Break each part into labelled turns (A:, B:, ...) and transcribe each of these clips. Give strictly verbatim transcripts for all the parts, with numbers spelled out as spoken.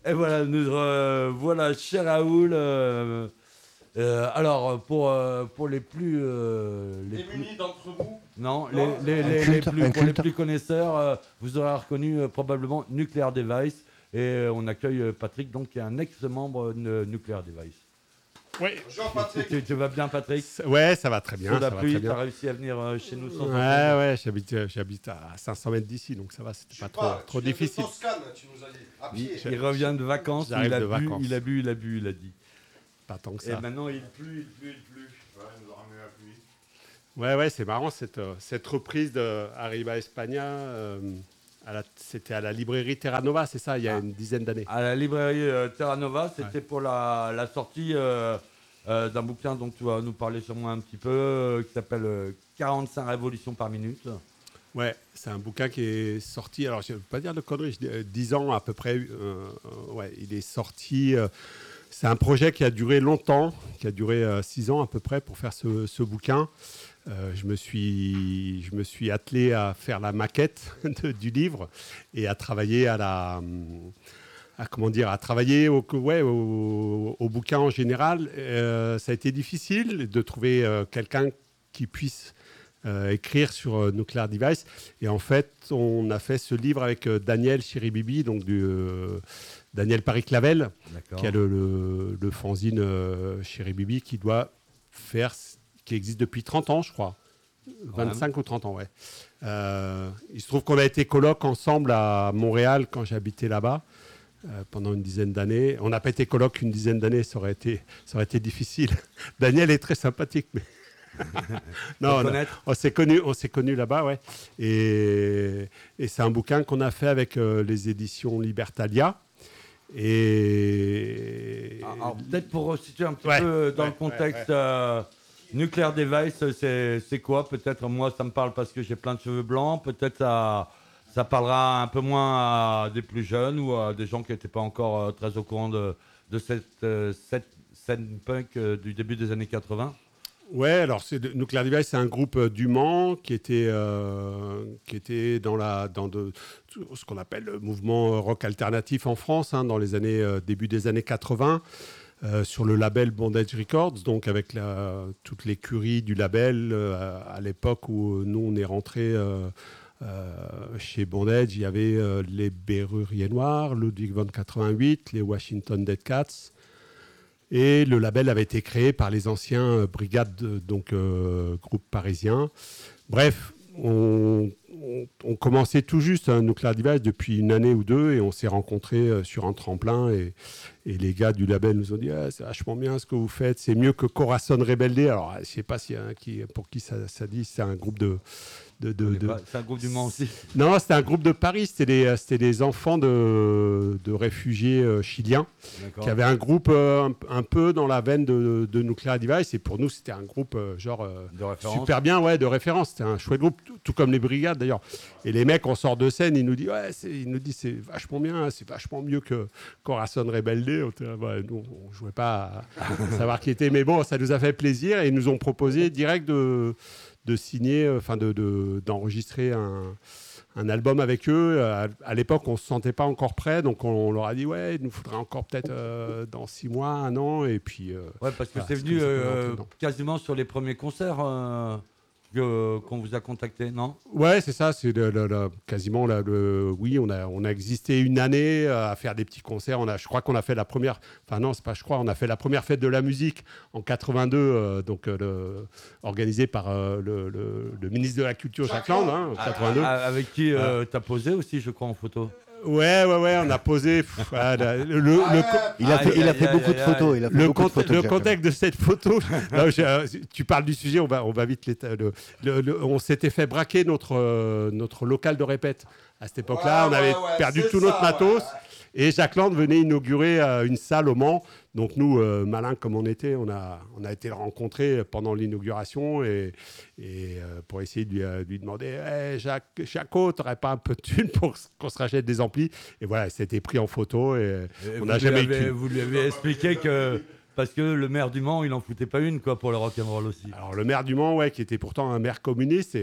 A: Et voilà, nous euh, voilà chez Raoul. Euh, euh, alors pour euh, pour les plus euh, les
B: Démunis
A: plus
B: d'entre vous.
A: non,
B: Non,
A: les, les,
C: Un
A: les, les
C: culte,
A: plus
C: un
A: pour les
C: culte.
A: plus connaisseurs, euh, vous aurez reconnu euh, probablement Nuclear Device et euh, on accueille euh, Patrick donc qui est un ex-membre de Nuclear Device.
D: Ouais.
B: Bonjour Patrick.
A: Tu, tu vas bien Patrick?
D: Ouais, ça va très bien.
A: Sous la
D: Ça va
A: pluie,
D: très bien.
A: t'as réussi à venir euh, chez nous sans
D: Ouais,
A: encombre.
D: ouais, j'habite, euh, j'habite à cinq cents mètres d'ici, donc ça va, c'était
B: Je
D: pas
B: sais
D: trop,
B: pas,
D: trop
B: tu viens
D: difficile.
B: De Toscane, tu nous as dit, à pied.
A: Il, il revient de vacances,
D: J'arrive
A: il a,
D: de
A: bu,
D: vacances.
A: il a bu, il a bu, il a dit.
D: Pas tant que
A: Et
D: ça.
A: maintenant il pleut, il pleut, il pleut.
B: Ouais, il nous a ramené la pluie.
D: Ouais, ouais, c'est marrant cette, euh, cette reprise de Arriba España. euh, à la- c'était à la librairie Terra Nova, c'est ça, il y a
A: Ah.
D: une dizaine d'années.
A: À la librairie euh, Terra Nova, c'était
D: Ouais.
A: pour la, la sortie euh, euh, d'un bouquin dont tu vas nous parler sûrement un petit peu, euh, qui s'appelle euh, quarante-cinq révolutions par minute.
D: Ouais, c'est un bouquin qui est sorti, alors je ne veux pas dire de conneries, je dis, euh, dix ans à peu près. euh, euh, ouais, il est sorti. euh, c'est un projet qui a duré longtemps, qui a duré euh, six ans à peu près pour faire ce, ce bouquin. Euh, je, me suis, je me suis attelé à faire la maquette de- du livre et à travailler à la. À, comment dire, à travailler au, ouais, au, au bouquin en général. Euh, ça a été difficile de trouver euh, quelqu'un qui puisse euh, écrire sur euh, Nuclear Device. Et en fait, on a fait ce livre avec euh, Daniel Chiribibi, donc du, euh, Daniel Paris-Clavel,
A: D'accord.
D: qui a le, le, le fanzine euh, Chiribibi, qui doit faire, qui existe depuis trente ans, je crois. vingt-cinq ou trente ans, ouais. Euh, il se trouve qu'on a été coloc ensemble à Montréal quand j'habitais là-bas. Euh, pendant une dizaine d'années. On n'a pas été coloc une dizaine d'années, ça aurait été, ça aurait été difficile. Daniel est très sympathique, mais non, on, a- on s'est connus, on s'est connus là-bas, ouais. Et, et c'est un bouquin qu'on a fait avec euh, les éditions Libertalia. Et
A: Alors, peut-être pour resituer un petit
D: Ouais,
A: peu dans
D: ouais,
A: le contexte,
D: ouais,
A: euh, Nuclear Device, c'est, c'est quoi? Peut-être moi, ça me parle parce que j'ai plein de cheveux blancs. Peut-être ça, ça parlera un peu moins à des plus jeunes ou à des gens qui n'étaient pas encore euh, très au courant de, de cette, euh, cette scène punk euh, du début des années quatre-vingts.
D: Ouais, alors c'est de- Nuclear Device, c'est un groupe euh, du Mans qui était euh, qui était dans la dans de, ce qu'on appelle le mouvement rock alternatif en France, hein, dans les années euh, début des années quatre-vingts, euh, sur le label Bondage Records, donc avec la, toute l'écurie du label euh, à, à l'époque où nous on est rentré euh, euh, chez Bondage, il y avait euh, les Berruriers Noirs, Ludwig von quatre-vingt-huit, les Washington Dead Cats. Et le label avait été créé par les anciens euh, brigades, de- donc euh, groupes parisiens. Bref, on, on, on commençait tout juste un Nuclear Device depuis une année ou deux et on s'est rencontrés euh, sur un tremplin et, et les gars du label nous ont dit ah, c'est vachement bien ce que vous faites, c'est mieux que Corazon Rebelde. Alors je ne sais pas si, hein, qui, pour qui ça, ça dit, c'est un groupe de... de, de, de...
A: C'est un groupe du Mans aussi.
D: Non, c'était un groupe de Paris, c'était des, c'était des enfants de, de réfugiés euh, chiliens
A: D'accord.
D: qui avait un groupe euh, un, un peu dans la veine de, de Nuclear Device. Et pour nous, c'était un groupe euh, genre euh,
A: De référence.
D: super bien, ouais, de référence. C'était un chouette groupe, tout, tout comme les Brigades d'ailleurs. Et les mecs, on sort de scène, ils nous disent, ouais, c'est, ils nous disent, c'est vachement bien, c'est vachement mieux que Corazon Rebelde. On était là, ouais, nous, on jouait pas à, à savoir qui était, mais bon, ça nous a fait plaisir et ils nous ont proposé direct de, de signer, enfin de, de, d'enregistrer un un album avec eux. À, à l'époque, on ne se sentait pas encore prêt, donc on, on leur a dit ouais, il nous faudra encore peut-être euh, dans six mois, un an, et puis. Euh,
A: Ouais, parce que
D: voilà,
A: c'est
D: c'est
A: venu
D: comme ça qu'on est
A: euh,
D: rentré dedans.
A: quasiment sur les premiers concerts euh, que- qu'on vous a contacté, non?
D: Ouais, c'est ça, c'est le, le- le- quasiment la- le. Oui, on a, on a existé une année euh, à faire des petits concerts. On a, je crois qu'on a fait la première. Enfin non, c'est pas. Je crois, on a fait la première fête de la musique en quatre-vingt-deux, euh, donc euh, le, organisée par euh, le, le- le ministre de la Culture Jacques Land, hein, en quatre-vingt-deux.
A: Ah, avec qui euh, t'as posé aussi, je crois, en photo.
D: Ouais, ouais, ouais, on a posé. pff, ah, la- le, le-
B: Ah,
D: le-
B: ouais,
C: Il a
A: Aïe,
C: fait, il a
A: aïe,
C: fait
A: aïe,
C: beaucoup de
A: aïe,
C: photos.
A: aïe.
C: Il a fait
D: le,
C: beaucoup de
D: cont-
C: photos.
D: le
C: Jacques.
D: contexte de cette photo, non, je- euh, tu parles du sujet, on va, on va vite. l'éta- Le, le- le- on s'était fait braquer notre, euh, notre local de répète. À cette époque-là,
B: Ouais,
D: on avait
B: ouais, ouais,
D: perdu
B: c'est
D: tout
B: ça,
D: notre matos.
B: ouais.
D: Et Jacques Land venait inaugurer euh, une salle au Mans. Donc nous, euh, malins comme on était, on a, on a été le rencontrer pendant l'inauguration et, et euh, pour essayer de lui, euh, de lui demander hey, Jacques, Jaco, t'aurais pas un peu de thunes pour qu'on se rachète des amplis? Et voilà, c'était pris en photo et,
A: Et
D: on
A: vous
D: n'a
A: lui
D: jamais eu
A: avez-
D: de thunes.
A: Vous lui avez expliqué que. Parce que le maire du Mans, il en foutait pas une, quoi, pour le rock'n'roll aussi.
D: Alors le maire du Mans, ouais, qui était pourtant un maire communiste, et on,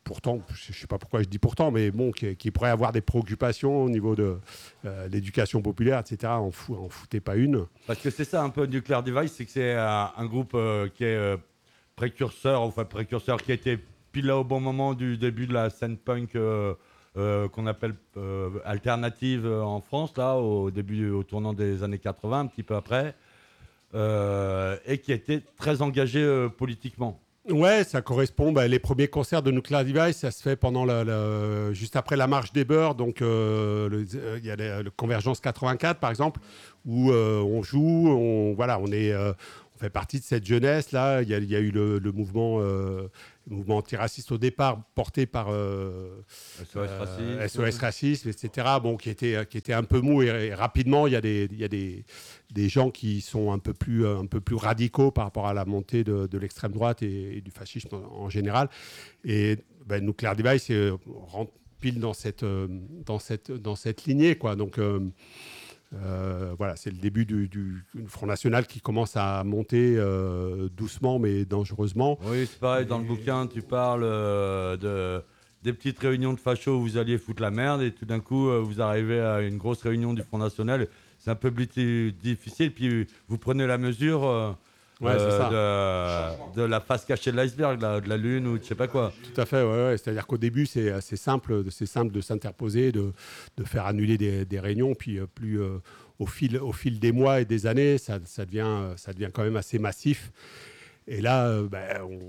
D: pourtant, je ne sais pas pourquoi je dis pourtant, mais bon, qui, qui pourrait avoir des préoccupations au niveau de euh, l'éducation populaire, et cetera. En, fou, en foutait pas une.
A: Parce que c'est ça un peu Nuclear Device, c'est que c'est euh, un groupe euh, qui est euh, précurseur, enfin précurseur, qui a été pile là au bon moment du début de la scène punk euh, euh, qu'on appelle euh, alternative euh, en France, là, au début, au tournant des années quatre-vingts, un petit peu après, euh, et qui a été très engagé euh, politiquement.
D: Ouais, ça correspond. Bah, les premiers concerts de Nuclear Device, ça se fait pendant la, la, juste après la marche des Beurs. Donc, euh, le- euh, il y a le, le Convergence quatre-vingt-quatre, par exemple, où euh, on joue. On, voilà, on, est, euh, on fait partie de cette jeunesse-là. Il y a, il y a eu le, le mouvement, euh, le mouvement antiraciste au départ, porté par euh,
A: S O S Racisme.
D: euh, S O S Racisme, et cetera. Bon, qui était, qui était un peu mou. Et, et rapidement, il y a des, il y a des, des gens qui sont un peu plus, un peu plus radicaux par rapport à la montée de, de l'extrême droite et, et du fascisme en, en général. Et ben, Nuclear Device euh, rentre pile dans cette, euh, dans cette, dans cette lignée, quoi. Donc euh, euh, voilà, c'est le début du, du, du Front National qui commence à monter euh, doucement mais dangereusement.
A: Oui, c'est pareil, dans le
D: Et-
A: bouquin, tu parles euh, de, des petites réunions de fachos où vous alliez foutre la merde et tout d'un coup, euh, vous arrivez à une grosse réunion du Front National. C'est un peu plus difficile, puis vous prenez la mesure euh,
D: Ouais, c'est ça.
A: de, de la face cachée de l'iceberg, de la Lune ou de je sais pas quoi.
D: Tout à fait, ouais, ouais. C'est-à-dire qu'au début, c'est assez simple, c'est simple de s'interposer, de, de faire annuler des, des réunions, puis euh, plus euh, au, fil, au fil des mois et des années, ça, ça, devient, ça devient quand même assez massif. Et là, euh, ben, on,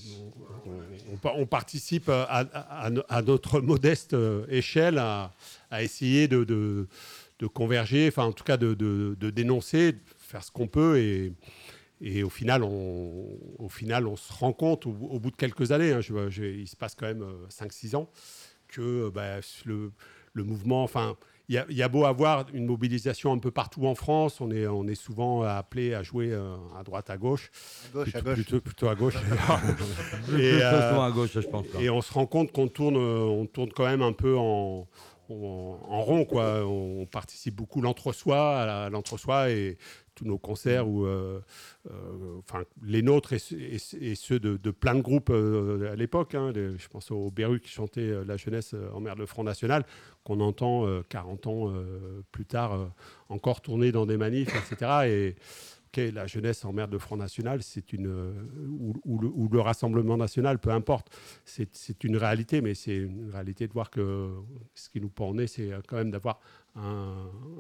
D: on, on- on participe à, à- à no- à notre modeste euh, échelle à, à essayer de, de- de converger, enfin en tout cas de, de- de dénoncer, de faire ce qu'on peut. Et, et au final, on, au final, on se rend compte au, au bout de quelques années, hein, je- je- il se passe quand même euh, cinq six ans, que euh, ben, le, le mouvement, enfin, il y, a- il y a beau avoir une mobilisation un peu partout en France, on est, on est souvent appelé à jouer euh, à droite, à gauche.
C: À gauche, à
D: Plutôt-
C: gauche.
D: Plutôt, plutôt à gauche.
A: Plus
D: et,
A: très
D: euh,
A: souvent à gauche, je pense. là.
D: et on se rend compte qu'on tourne, euh, on tourne quand même un peu en, en, en rond, quoi. On participe beaucoup l'entre-soi, à la- à l'entre-soi et tous nos concerts, où, euh, euh, enfin, les nôtres et, ce- et ce- et ceux de, de plein de groupes euh, à l'époque. Hein, les- je pense aux Berru qui chantaient euh, La jeunesse euh, emmerde le Front National, qu'on entend euh, quarante ans euh, plus tard euh, encore tourner dans des manifs, et cetera. Et ok, la jeunesse emmerde le Front National, c'est une euh, ou, ou le, ou le Rassemblement national, peu importe. C'est c'est une réalité, mais c'est une réalité de voir que ce qui nous pend au nez, c'est quand même d'avoir un,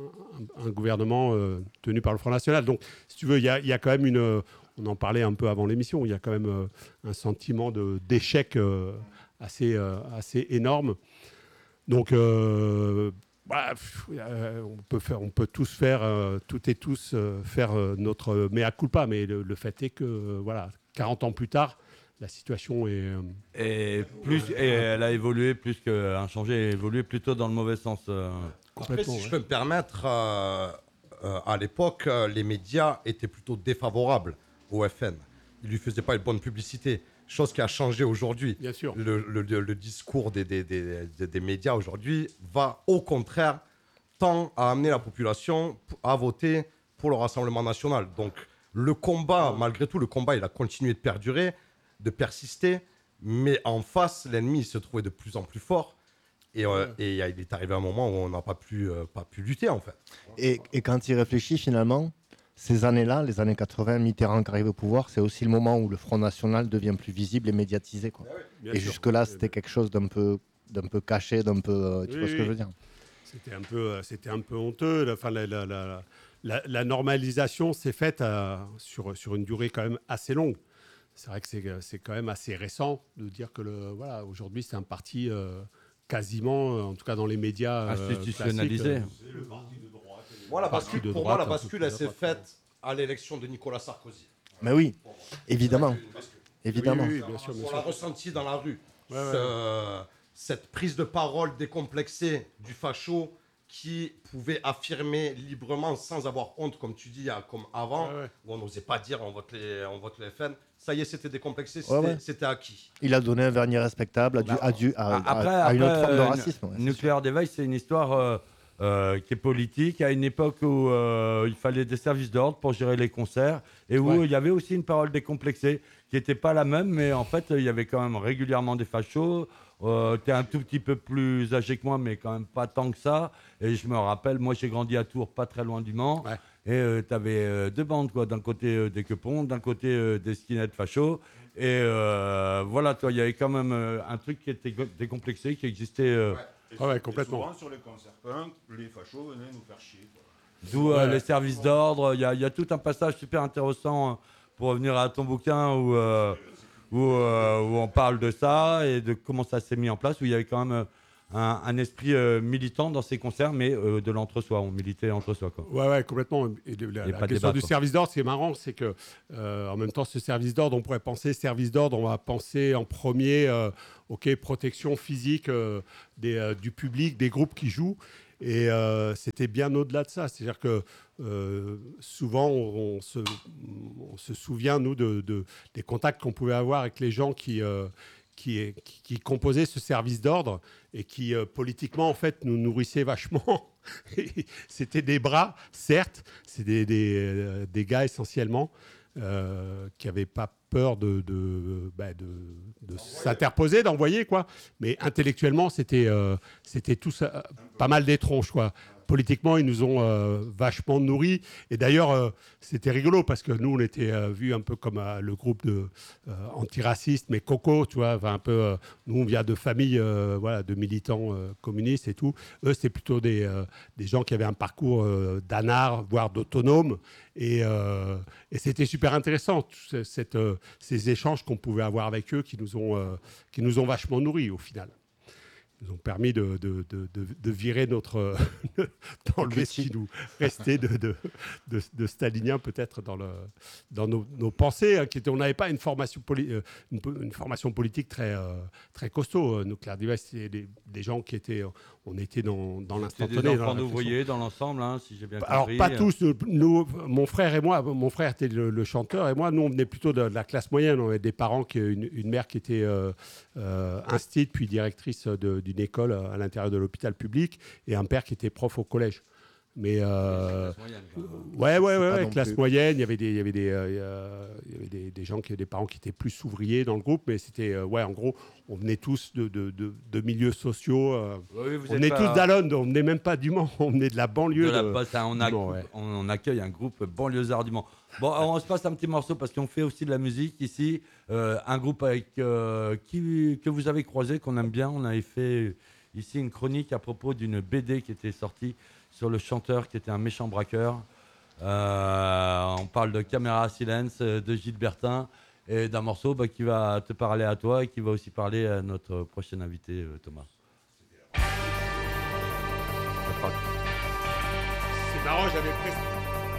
D: un- un gouvernement euh, tenu par le Front National. Donc, si tu veux, il y a, il y a quand même une. euh, On en parlait un peu avant l'émission. Il y a quand même euh, un sentiment de d'échec euh, assez euh, assez énorme. Donc, euh, bah, pff, euh, on peut faire, on peut tous faire, euh, toutes et tous euh, faire euh, notre mea culpa, mais le, le fait est que euh, voilà, quarante ans plus tard, la situation est. euh,
A: Et, plus, et elle a évolué plus qu'un changé, elle a évolué plutôt dans le mauvais sens. euh.
B: Après,
D: Complètement,
B: si
D: ouais.
B: je peux me permettre, euh, euh, à l'époque, euh, les médias étaient plutôt défavorables au F N. Ils lui faisaient pas une bonne publicité, chose qui a changé aujourd'hui.
D: Bien sûr.
B: Le, le- le- le discours des, des- des- des- des médias aujourd'hui va au contraire tend à amener la population p- à voter pour le Rassemblement national. Donc le combat, malgré tout, le combat, il a continué de perdurer, de persister, mais en face, l'ennemi il se trouvait de plus en plus fort. Et, euh, et il est arrivé un moment où on n'a pas pu, euh, pas pu lutter, en fait.
C: Et, et quand il réfléchit, finalement, ces années-là, les années quatre-vingts, Mitterrand qui arrive au pouvoir, c'est aussi le moment où le Front National devient plus visible et médiatisé, quoi.
D: Bien
C: Et
D: sûr.
C: jusque-là, c'était quelque chose d'un peu, d'un peu caché, d'un peu... euh, tu
D: Oui,
C: vois ce que
D: oui.
C: je veux dire?
D: C'était un peu, euh, c'était un peu honteux. La, enfin, la, la- la- la- la normalisation s'est faite euh, sur, sur une durée quand même assez longue. C'est vrai que c'est, c'est quand même assez récent de dire que le, voilà, aujourd'hui c'est un parti euh, quasiment, euh, en tout cas dans les médias euh,
A: Institutionnalisé.
D: classiques, euh,
B: Moi, la
D: Parti
B: bascule,
D: de
B: pour
D: droite,
B: moi, la
D: un peu
B: bascule,
D: plus
B: elle
D: à
B: s'est
D: droite.
B: faite à l'élection de Nicolas Sarkozy.
C: Mais oui, évidemment.
B: Une bascule.
C: Évidemment.
D: Oui, oui, bien sûr, bien
B: On
D: sûr.
B: l'a ressenti dans la rue.
D: Ouais, ouais.
B: Ce- cette prise de parole décomplexée du facho qui pouvait affirmer librement sans avoir honte, comme tu dis, à- comme avant,
D: Ouais, ouais.
B: où on n'osait pas dire on vote, les, on vote le F N. Ça y est, c'était décomplexé,
C: Ouais,
B: c'était,
C: ouais.
B: c'était acquis.
C: Il a donné un vernis respectable à, du, à, du, à,
A: Après,
C: à- à une
A: après,
C: autre forme de
A: euh,
C: racisme. ouais, c'est sûr.
A: Nuclear Device, c'est une histoire. euh, euh, qui est politique, à une époque où euh, il fallait des services d'ordre pour gérer les concerts, et où
D: Ouais.
A: il y avait aussi une parole décomplexée, qui n'était pas la même, mais en fait, il y avait quand même régulièrement des fachos. Euh, tu es un tout petit peu plus âgé que moi, mais quand même pas tant que ça. Et je me rappelle, moi j'ai grandi à Tours, pas très loin du Mans.
D: Ouais.
A: Et euh, tu avais euh, deux bandes, quoi. D'un côté euh, des quepons, d'un côté euh, des skinheads fachos. Et euh, voilà, toi, il y avait quand même euh, un truc qui était go- décomplexé, qui existait. euh,
E: Et
D: Ah ouais,
E: et
D: complètement.
E: souvent, sur les concerts punk, les fachos venaient nous faire chier. quoi.
A: D'où euh,
D: Ouais.
A: les services d'ordre. Il y, a- il y a tout un passage super intéressant euh, pour revenir à ton bouquin où, euh, où, euh, où on parle de ça et de comment ça s'est mis en place, où il y avait quand même euh, un, un esprit euh, militant dans ces concerts, mais euh, de l'entre-soi. On militait entre soi, quoi.
D: Ouais, ouais, complètement. Et le- la
A: Et
D: la
A: pas de
D: question
A: débat,
D: du
A: quoi.
D: service d'ordre, ce qui est marrant, c'est que euh, en même temps, ce service d'ordre, on pourrait penser service d'ordre, on va penser en premier, euh, ok, protection physique euh, des, euh, du public, des groupes qui jouent. Et euh, c'était bien au-delà de ça. C'est-à-dire que euh, souvent, on, on se, on se souvient, nous, de, de- des contacts qu'on pouvait avoir avec les gens qui, euh, qui, qui, qui composaient ce service d'ordre et qui, euh, politiquement, en fait, nous nourrissaient vachement. C'était des bras, certes, c'est des, des, euh, des gars essentiellement euh, qui n'avaient pas peur de, de, bah, de, de s'interposer, d'envoyer, quoi. Mais intellectuellement, c'était euh, c'était tous euh, pas mal des tronches, quoi. Politiquement, ils nous ont euh, vachement nourris. Et d'ailleurs, euh, c'était rigolo parce que nous, on était euh, vus un peu comme euh, le groupe de euh, antiracistes, mais coco, tu vois. Enfin, un peu, euh, nous, on vient de familles, euh, voilà, de militants euh, communistes et tout. Eux, c'était plutôt des, euh, des gens qui avaient un parcours euh, d'anard, voire d'autonome. Et, euh, et c'était super intéressant, tout ce- cette, euh, ces échanges qu'on pouvait avoir avec eux qui nous ont, euh, qui nous ont vachement nourris au final. Ils nous ont permis de, de, de, de, de virer notre. euh, d'enlever ce qui nous restait de, de, de, de stalinien, peut-être, dans, le, dans nos, nos pensées. Hein, qui étaient, on n'avait pas une formation, poli- euh, une, po- une formation politique très, euh, très costaud. Nous, Claire Device, c'était des, des gens qui étaient. On était dans, dans
A: C'était
D: l'instantané.
A: des
D: dans la
A: enfants
D: réflexion.
A: d'ouvriers dans l'ensemble, hein, si j'ai bien compris.
D: Alors, pas tous. Nous, nous, mon frère et moi, mon frère était le, le chanteur et moi, nous, on venait plutôt de, de la classe moyenne. On avait des parents, qui, une, une mère qui était euh, euh, instite, puis directrice de- d'une école à l'intérieur de l'hôpital public, et un père qui était prof au collège. Mais euh, ouais, ouais, ouais,
C: pas
D: ouais,
C: non
D: classe
C: plus.
D: moyenne. Il y avait des, il y avait des, euh, il y avait des, des gens qui, des parents qui étaient plus ouvriers dans le groupe, mais c'était, euh, ouais, en gros, on venait tous de, de, de, de milieux sociaux. euh,
A: Oui, vous
D: on
A: êtes
D: venait
A: pas-
D: tous d'Alonne, on venait même pas du Mans, on venait de la banlieue.
A: de la
D: de-
A: Poste, hein, on, a-
D: du Mans, ouais.
A: on, on accueille un groupe banlieusard du Mans. Bon, alors, on se passe un petit morceau parce qu'on fait aussi de la musique ici. Euh, un groupe avec euh, qui, que vous avez croisé, qu'on aime bien. On avait fait ici une chronique à propos d'une B D qui était sortie sur le chanteur qui était un méchant braqueur. Euh, on parle de Caméra Silence, euh, de Gilbertin et d'un morceau bah, qui va te parler à toi et qui va aussi parler à notre prochain invité, euh, Thomas.
D: C'est marrant, j'avais presque.